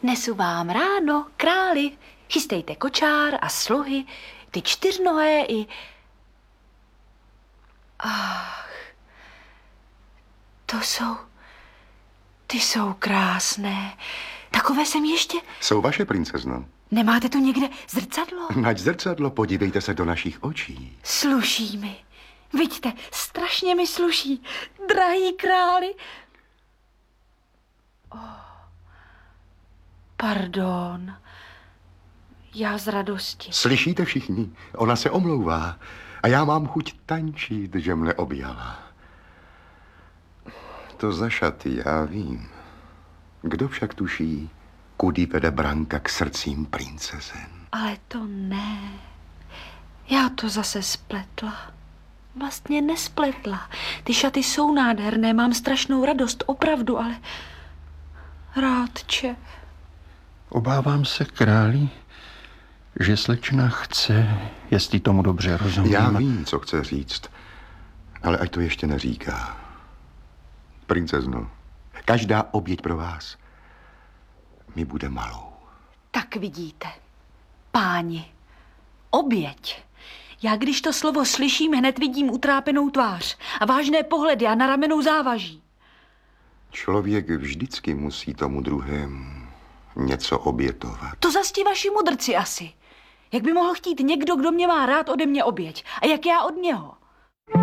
Nesu vám ráno, králi, chystejte kočár a sluhy, ty čtyřnohé i... Ach, ty jsou krásné. Takové jsem ještě... Jsou vaše, princezno. Nemáte tu někde zrcadlo? Nať zrcadlo, podívejte se do našich očí. Sluší mi. Vidíte, strašně mi sluší. Drahý králi. Pardon. Já z radosti. Slyšíte všichni? Ona se omlouvá. A já mám chuť tančit, že mne objala. To za šaty, já vím. Kdo však tuší, kudy vede branka k srdcím princezen? Ale to ne. Já to zase spletla. Vlastně nespletla. Ty šaty jsou nádherné, mám strašnou radost, opravdu, ale... Rádče. Obávám se, králi, že slečna chce, jestli tomu dobře rozumím. Já vím, co chce říct, ale ať to ještě neříká. Princezno, každá oběť pro vás mi bude malou. Tak vidíte, páni, oběť. Já když to slovo slyším, hned vidím utrápenou tvář a vážné pohledy a naramenou závaží. Člověk vždycky musí tomu druhému něco obětovat. To zas ti vaši mudrci asi. Jak by mohl chtít někdo, kdo mě má rád, ode mě oběť? A jak já od něho?